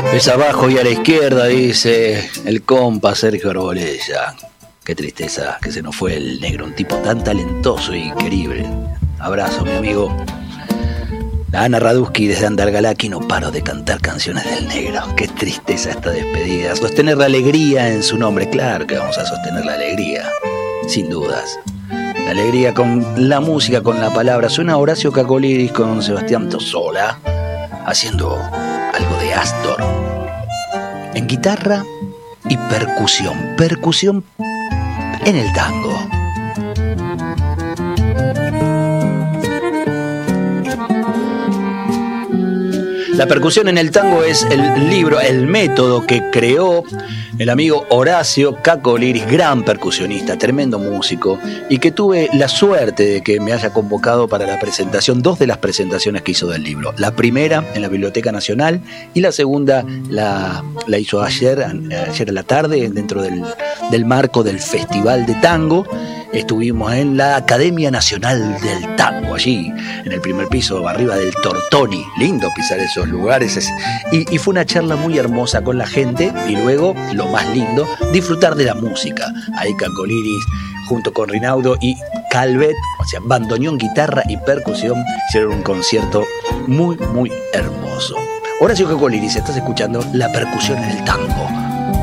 Es abajo y a la izquierda, dice el compa Sergio Arbolella. Qué tristeza que se nos fue el negro, un tipo tan talentoso y querible. Abrazo, mi amigo. La Ana Raduski desde Andalgalaki, no paro de cantar canciones del negro. Qué tristeza esta despedida. Sostener la alegría en su nombre. Claro que vamos a sostener la alegría, sin dudas. La alegría con la música, con la palabra. Suena Horacio Cacoliris con Sebastián Tosola haciendo algo de Astor en guitarra y percusión. Percusión en el tango. La percusión en el tango es el libro, el método que creó el amigo Horacio Cacoliris, gran percusionista, tremendo músico, y que tuve la suerte de que me haya convocado para la presentación, 2 de las presentaciones que hizo del libro. La primera en la Biblioteca Nacional y la segunda la hizo ayer a la tarde dentro del marco del Festival de Tango. Estuvimos en la Academia Nacional del Tango, allí en el primer piso, arriba del Tortoni. Lindo pisar esos lugares. Y fue una charla muy hermosa con la gente. Y luego, lo más lindo, disfrutar de la música. Ahí Cacoliris, junto con Rinaudo y Calvet, o sea, bandoneón, guitarra y percusión, hicieron un concierto muy, muy hermoso. Horacio Cacoliris, estás escuchando La Percusión en el Tango.